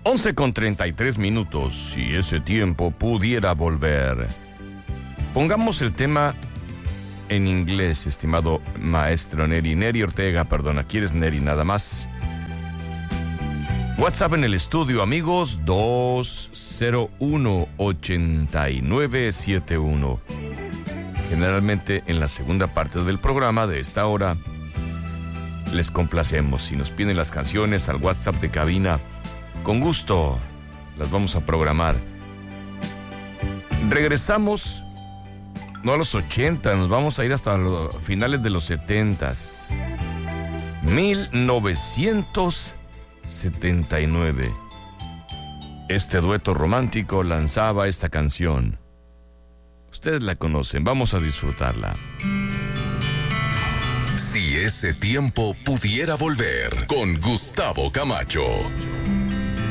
11:33. Si ese tiempo pudiera volver. Pongamos el tema en inglés, estimado maestro Neri. Neri Ortega, perdón, aquí eres Neri nada más. WhatsApp en el estudio, amigos, 201-8971. Generalmente en la segunda parte del programa de esta hora les complacemos. Si nos piden las canciones al WhatsApp de cabina, con gusto las vamos a programar. Regresamos, no a los 80, nos vamos a ir hasta los finales de los 70s. 1979. Este dueto romántico lanzaba esta canción. Ustedes la conocen, vamos a disfrutarla. Si ese tiempo pudiera volver, con Gustavo Camacho.